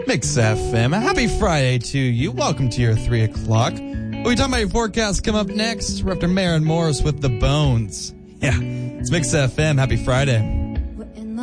Mix FM. Happy Friday to you. Welcome to your 3 o'clock. We'll be talking about your forecast. Come up next. We're after Maren Morris with The Bones. Yeah, it's Mix FM. Happy Friday.